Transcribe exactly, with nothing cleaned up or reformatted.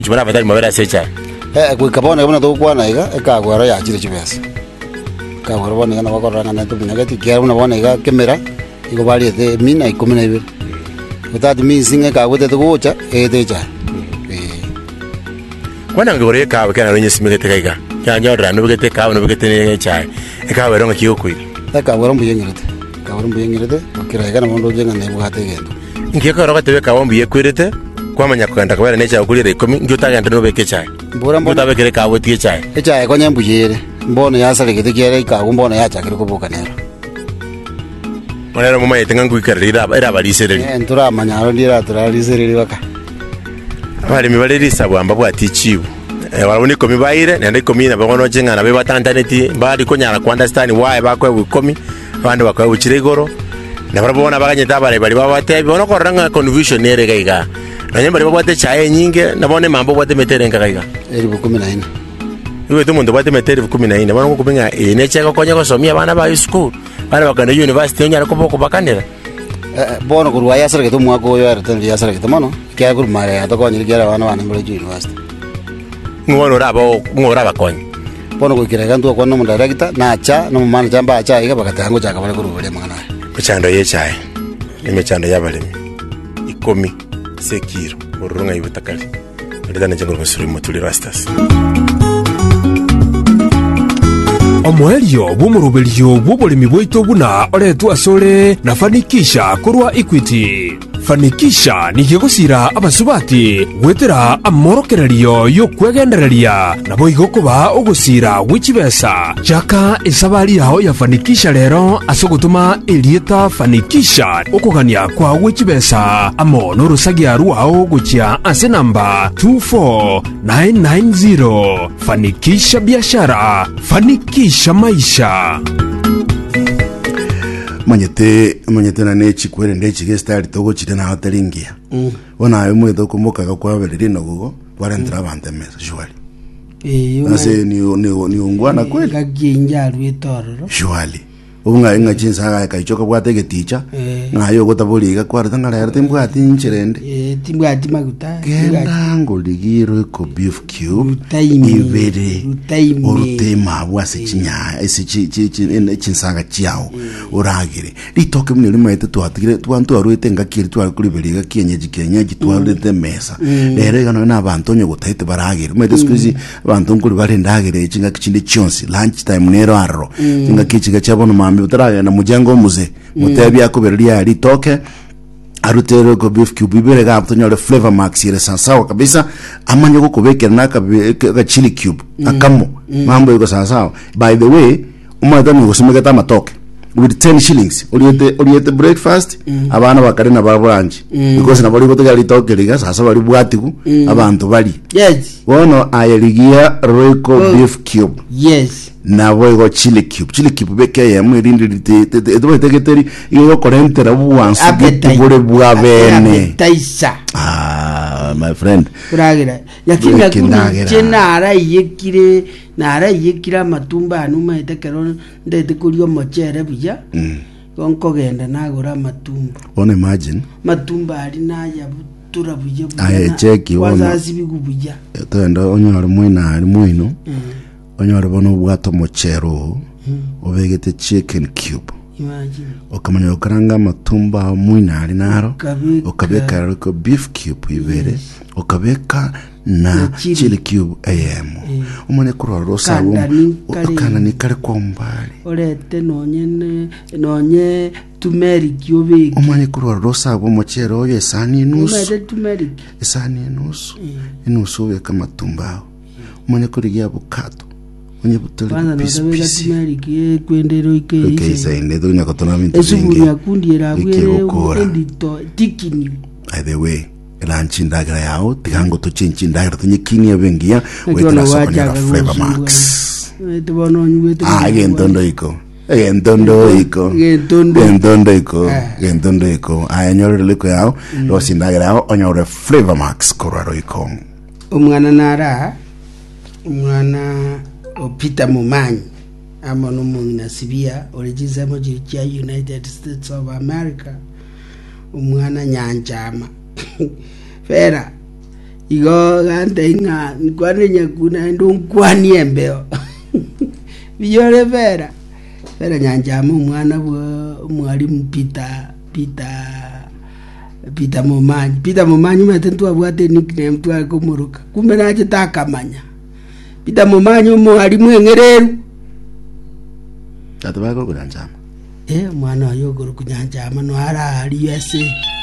Jumana fatali mabera secha. Eh ku kabona kabona to kwana iga e ka gwara ya chire chibesa. Ka gwara bona ngana bakoranga na to binagati kera una bona iga kemera iko bali de mina ikumi na ibiri. Without me singe ka wote to gocha e decha. Eh. Kwana ngore ka we kana nyisi migete kaiga. Ya nyora no bigete ka no bigete ne chai. E ka weronga kiyokui. E ka gwara mbuyengirete. Ka gwara mbuyengirete okira iga na mondo jenga ne bugate gendo. Ngiye roga tebe ka wombi yekwirete kwamanya kwenda kwera necha ukulire ikumi ngutagenda no beke chai. Mbura mbona tabekere ka wotie chai. E chai ko nyambuyere. Mbona yasale gite kere ka mbona yacha kire kubuka nero. Onera mama yetenga nguikarira era balisereri. Eh ntura manyaro ndira turalisereri baka. Bali mibalerisa bwamba bwatichibu. Eh walaboni komi baire nende komi na bagono jenga na beba tantaneti bali konyara ku understand why bakwe wikomi bandi bakwe uchiregoro. Na barabona baganyeta bale bali babate bono koranga confusion ere gaiga. Na nyamba babate chae nyinge na bone mambo bwate metere ngaiga. Eri kumi na nne. Iwe tu muntu bwate metere kumi na nne bano kupinga ene cheko konya ko somia bana ba school. Bana bakanda university onyara ko boko bakanira. Eh bono kurwa yasara ketu mwako yo era tan yasara ketu mono. Kya kur mare ya to konya kera bana bana mbele university. Ngono rabo ngora bakonya. Bono ko kira gantu ko no mu director na cha no mama jamba acha iga bakatango chaka bale kurubele mangana. Mchando ye chai. Nimechando yabalemi. Ikomi sekiro urunga ibutakali. Ndana jengo musuri mutuli rastas. Omwelio bumurubelio bw'obulimi bwaitu buna oletwa sole na Fanikisha kurwa Equity. Fanikisha ni gigusira abasubati gwetera amorokererio yo kwegendereria nabo igokuba ugusira wichibesa chaka isabari yao ya Fanikisha lero asogutuma elieta Fanikisha ukugania kwa wichibesa amo nurusagia ruao guchia ase namba two four nine nine zero. Fanikisha biashara, Fanikisha maisha. Manyete manyete na nechi kwere ndechi gestari togo chite na hotelingia. Mm. Ona ayo mwe doko moka ga kwa beleri no gogo warendra bante mesa shwali. Eh, ona se ni ni ni ungwana kweli. Gaginja rwetororo. Shwali. Ubunga inga chinsa ga kaichoka bwate ke ticha. Ngayo gotaboliga kwa rtanga la rtem bwa tinchirende. Eh, timbwa timaguta. Genda ngoligiro ko beef cube. Ibere. Urutema bwase chinya ese chi chi chi ene chinsaga chiao. Uragire. Litoke mne lima ete tuatigire tuantu arwete ngakiri twakulibeliga kienyeji kienyeji twarete mesa. Lere gano na abantu nyo gutaite baragire. Mwe deskuzi abantu nkuli barendagire chinga kichinde chionsi lunch time nero arro. Chinga kichiga chabono mambi utaraga na mujango muze. Mutebi akuberia ali toke arutero ko beef cube ibere ga apto nyore flavor max ire sansawa kabisa amanyo ko kubekera naka ka chili cube akamo mambo yuko sansawa. By the way umata ni gusumeka ta matoke with ten shillings oriete oriete breakfast abana bakare na babrunch because na bali ko gali toke liga sasa bali bwatiku abantu bali yes wono ayeligia roiko beef cube yes na boygo chili cube chili cube beke ya mwirindi te te to teketeri iyo korentera buwansu bure bwa bene taisa. Ah my friend uragira yakimya kuni chenara yekire nara yekira matumba anuma itekero ndete kuriyo mochere buya konko genda nagura matumba one imagine matumba ari naya butura buye buya aye cheki ona wazazi bigubuya to ndo onyoro mwina ari mwino onyoro bono bwato mochero obegete chicken cube imagine okamanya okaranga matumba mwina ari naro okabeka riko beef cube ibere okabeka na chili cube am umane kurora rosa okana ni kare kwa mbali orete nonye nonye turmeric yobeki umane kurora rosa bo mochero oyo esani nusu umane turmeric esani nusu inusu weka matumba umane kurigia avocado onye butole piece piece turmeric ye kwendero ike okay sainde dunya kotona mintu esuburi yakundiera gwe ndito tikini. By the way lanchi ndagira yao tigango to chinchi ndagira tunyikinia bengia wetera sokonya flavor max etibono nywetu ah gendondo iko gendondo iko gendondo iko gendondo iko ayanyore liko yao lo sindagira yao onyore flavor max koraro iko umwana nara umwana opita mumanyi amono mungina sibia origiza moji ya United States of America umwana nyanjama fera igo gante inga kwane nyakuna ndo kwani embeo biyore vera vera nyanjama umwana bwo mwalimu Peter Peter Peter Momanyi Peter Momanyi mete tu abwate nickname tu akumuruka kumbe naje takamanya Peter Momanyi mwalimu engereru tatubako kunyanjama eh mwana yogoro kunyanjama no ara ali yese